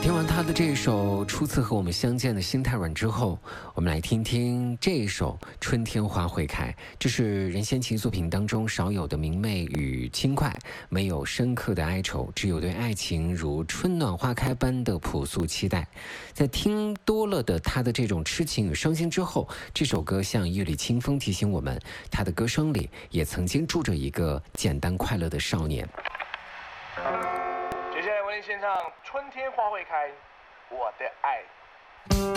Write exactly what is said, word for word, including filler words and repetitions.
听完他的这一首《初次和我们相见的心太软》之后，我们来听听这一首《春天花会开》。这是任贤齐作品当中少有的明媚与轻快，没有深刻的哀愁，只有对爱情如春暖花开般的朴素期待。在听多了的他的这种痴情与伤心之后，这首歌像一缕清风，提醒我们，他的歌声里也曾经住着一个简单快乐的少年。 接下来为您献唱《春天花会开》，我的爱。